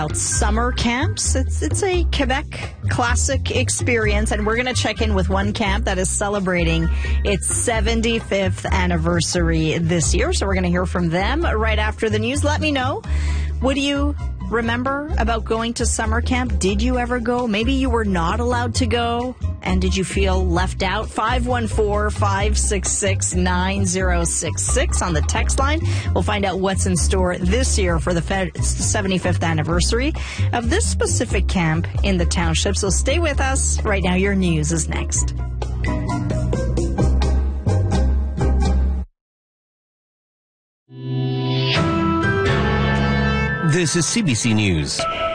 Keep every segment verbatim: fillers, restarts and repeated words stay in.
Summer camps. It's it's a Quebec classic experience, and we're going to check in with one camp that is celebrating its seventy-fifth anniversary this year. So we're going to hear from them right after the news. Let me know, what do you remember about going to summer camp? Did you ever go? Maybe you were not allowed to go, and did you feel left out? five one four, five six six, nine zero six six on the text line. We'll find out what's in store this year for the seventy-fifth anniversary of this specific camp in the township. So stay with us. Right now, your news is next. This is C B C News.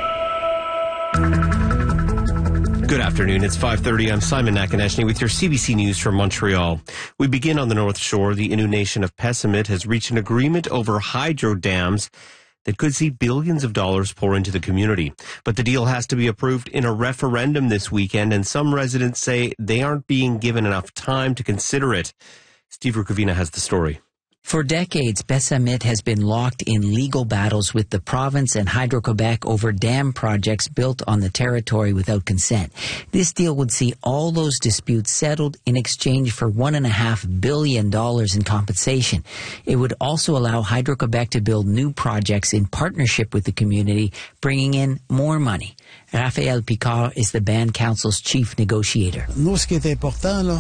Good afternoon. It's five thirty. I'm Simon Nakaneshny with your C B C News from Montreal. We begin on the North Shore. The Innu Nation of Pessamit has reached an agreement over hydro dams that could see billions of dollars pour into the community. But the deal has to be approved in a referendum this weekend, and some residents say they aren't being given enough time to consider it. Steve Rukavina has the story. For decades, Pessamit has been locked in legal battles with the province and Hydro-Quebec over dam projects built on the territory without consent. This deal would see all those disputes settled in exchange for one point five billion dollars in compensation. It would also allow Hydro-Quebec to build new projects in partnership with the community, bringing in more money. Raphaël Picard is the Band Council's chief negotiator. Nous, ce qui est important, là,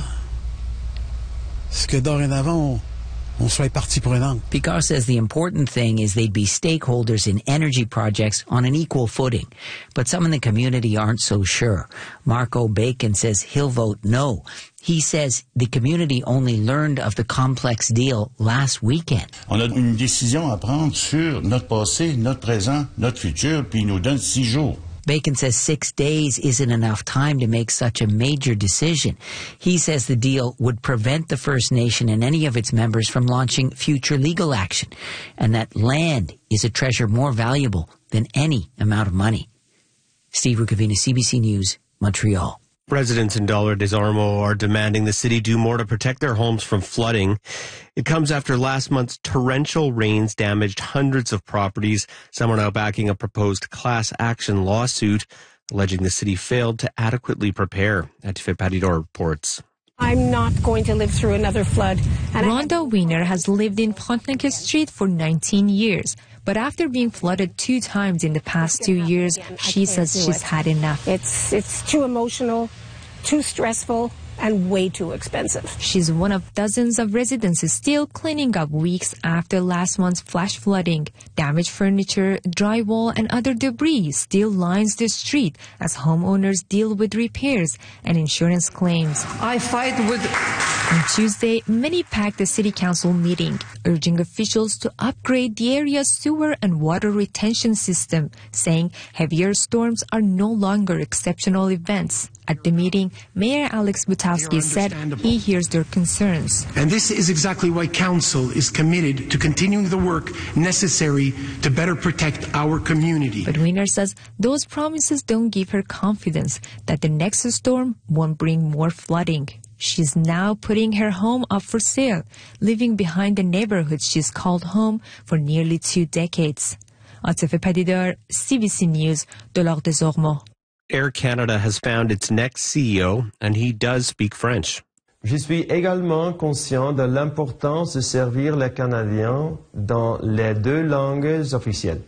c'est que dorénavant, on soit partie prenante. Picard says the important thing is they'd be stakeholders in energy projects on an equal footing. But some in the community aren't so sure. Marco Bacon says he'll vote no. He says the community only learned of the complex deal last weekend. On a une décision à prendre sur notre passé, notre présent, notre futur, puis il nous donne six jours. Bacon says six days isn't enough time to make such a major decision. He says the deal would prevent the First Nation and any of its members from launching future legal action, and that land is a treasure more valuable than any amount of money. Steve Rukavina, C B C News, Montreal. Residents in Dollar des Ormeaux are demanding the city do more to protect their homes from flooding. It comes after last month's torrential rains damaged hundreds of properties. Some are now backing a proposed class action lawsuit, alleging the city failed to adequately prepare. Atifet Padidor reports. I'm not going to live through another flood. And Rhonda Wiener has lived in Frontenac Street for nineteen years. But after being flooded two times in the past two years, she says she's had enough. It's, it's too emotional, too stressful, and way too expensive. She's one of dozens of residents still cleaning up weeks after last month's flash flooding. Damaged furniture, drywall, and other debris still lines the street as homeowners deal with repairs and insurance claims. I fight with... On Tuesday, many packed the city council meeting, urging officials to upgrade the area's sewer and water retention system, saying heavier storms are no longer exceptional events. At the meeting, Mayor Alex Butowski said he hears their concerns. And this is exactly why Council is committed to continuing the work necessary to better protect our community. But Wiener says those promises don't give her confidence that the next storm won't bring more flooding. She's now putting her home up for sale, living behind the neighborhood she's called home for nearly two decades. Atifet Padidor, C B C News, Dollar des Ormeaux. Air Canada has found its next C E O, and he does speak French. Je suis également conscient de l'importance de servir les Canadiens dans les deux langues officielles.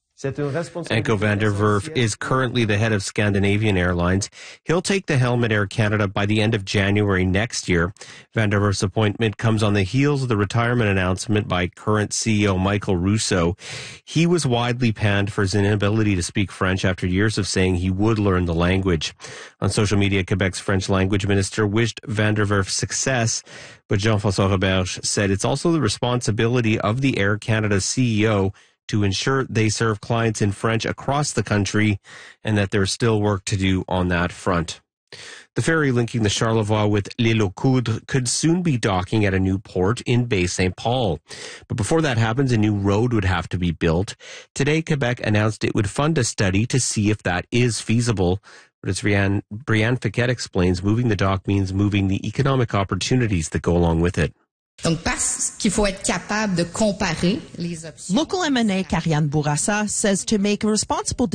Anko van der Werf is currently the head of Scandinavian Airlines. He'll take the helm at Air Canada by the end of January next year. Van der Werf's appointment comes on the heels of the retirement announcement by current C E O Michael Rousseau. He was widely panned for his inability to speak French after years of saying he would learn the language. On social media, Quebec's French language minister wished Van der Werf success, but Jean-François Roberge said it's also the responsibility of the Air Canada C E O to ensure they serve clients in French across the country, and that there's still work to do on that front. The ferry linking the Charlevoix with L'Île aux Coudres could soon be docking at a new port in Bay Saint Paul. But before that happens, a new road would have to be built. Today, Quebec announced it would fund a study to see if that is feasible. But as Brianne, Brianne Fiquet explains, moving the dock means moving the economic opportunities that go along with it. Donc, parce qu'il faut être capable de comparer les options. Local M and A Karianne Bourassa says to make a responsible